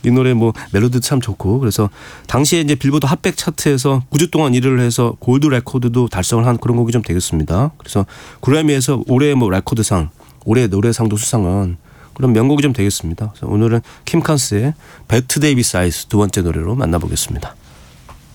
이 노래 뭐 멜로디도 참 좋고 그래서 당시에 이제 빌보드 핫백 차트에서 9주 동안 1위를 해서 골드 레코드도 달성을 한 그런 곡이 좀 되겠습니다. 그래서 그래미에서 올해 뭐 레코드상, 올해 노래상도 수상한 그런 명곡이 좀 되겠습니다. 그래서 오늘은 킴 칸스의 배트 데이비스 아이스 두 번째 노래로 만나보겠습니다.